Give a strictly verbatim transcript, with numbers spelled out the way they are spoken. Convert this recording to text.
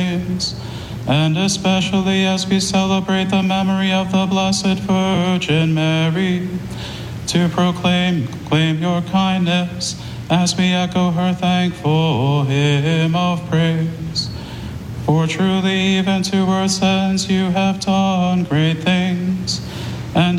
days, and especially as we celebrate the memory of the Blessed Virgin Mary, to proclaim, claim your kindness as we echo her thankful hymn of praise. For truly even to our sins you have done great things,